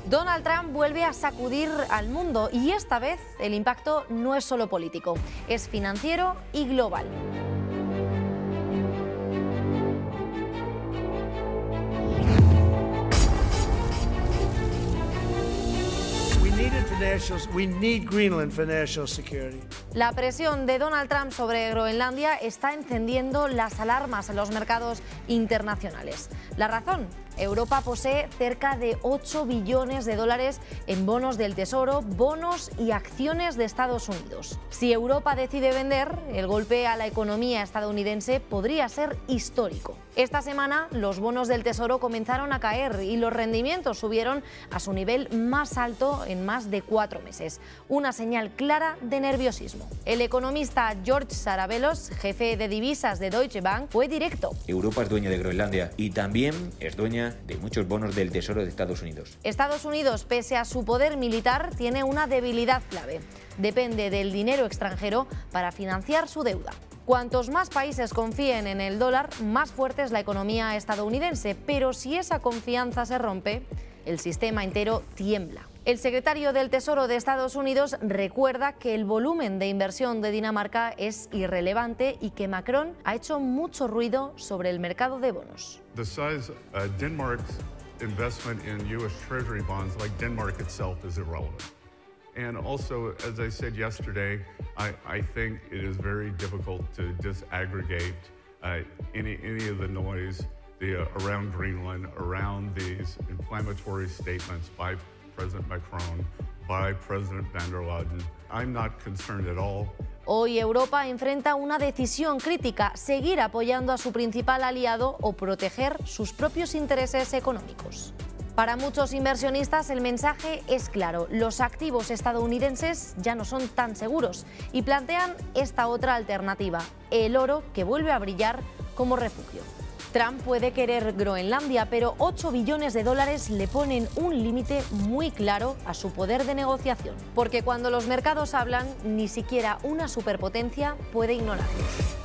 Donald Trump vuelve a sacudir al mundo y esta vez el impacto no es solo político, es financiero y global. We need Greenland for national security. La presión de Donald Trump sobre Groenlandia está encendiendo las alarmas en los mercados internacionales. La razón: Europa posee cerca de 8 billones de dólares en bonos del Tesoro, bonos y acciones de Estados Unidos. Si Europa decide vender, el golpe a la economía estadounidense podría ser histórico. Esta semana los bonos del Tesoro comenzaron a caer y los rendimientos subieron a su nivel más alto en más de 4 meses. Una señal clara de nerviosismo. El economista George Saravelos, jefe de divisas de Deutsche Bank, fue directo. Europa es dueña de Groenlandia y también es dueña de muchos bonos del Tesoro de Estados Unidos. Estados Unidos, pese a su poder militar, tiene una debilidad clave. Depende del dinero extranjero para financiar su deuda. Cuantos más países confíen en el dólar, más fuerte es la economía estadounidense, pero si esa confianza se rompe, el sistema entero tiembla. El secretario del Tesoro de Estados Unidos recuerda que el volumen de inversión de Dinamarca es irrelevante y que Macron ha hecho mucho ruido sobre el mercado de bonos. The size Denmark's investment in U.S. Treasury bonds, like Denmark itself, is irrelevant. And also, as I said yesterday, I think it is very difficult to disaggregate any of the noise around Greenland, around these inflammatory statements by President Macron, by President van der Leyen. I'm not concerned at all. Hoy Europa enfrenta una decisión crítica: seguir apoyando a su principal aliado o proteger sus propios intereses económicos. Para muchos inversionistas el mensaje es claro: los activos estadounidenses ya no son tan seguros y plantean esta otra alternativa, el oro, que vuelve a brillar como refugio. Trump puede querer Groenlandia, pero 8 billones de dólares le ponen un límite muy claro a su poder de negociación, porque cuando los mercados hablan, ni siquiera una superpotencia puede ignorarlos.